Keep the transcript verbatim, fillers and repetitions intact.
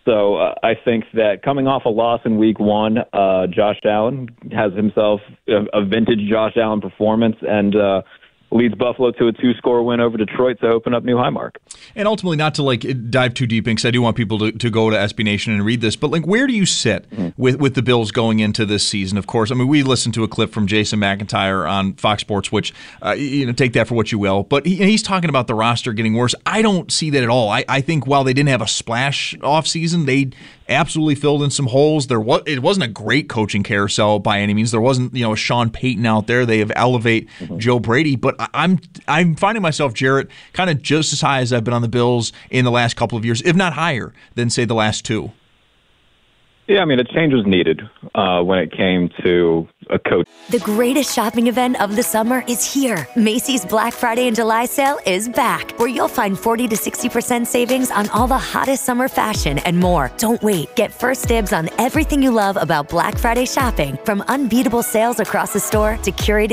So uh, I think that coming off a loss in week one, uh, Josh Allen has himself a, a vintage Josh Allen performance and uh, leads Buffalo to a two-score win over Detroit to open up new high mark. And ultimately, not to like dive too deep in, because I do want people to, to go to S B Nation and read this, but like, where do you sit mm-hmm. with, with the Bills going into this season? Of course, I mean, we listened to a clip from Jason McIntyre on Fox Sports, which, uh, you know, take that for what you will, but he, he's talking about the roster getting worse. I don't see that at all. I, I think while they didn't have a splash offseason, they absolutely filled in some holes. There was it wasn't a great coaching carousel by any means. There wasn't, you know, a Sean Payton out there. They have elevate mm-hmm. Joe Brady, but I'm I'm finding myself, Jarrett, kind of just as high as I've been on the Bills in the last couple of years, if not higher than say the last two. Yeah, I mean, a change was needed uh, when it came to a coach. The greatest shopping event of the summer is here. Macy's Black Friday and July sale is back, where you'll find forty to sixty percent savings on all the hottest summer fashion and more. Don't wait. Get first dibs on everything you love about Black Friday shopping, from unbeatable sales across the store to curated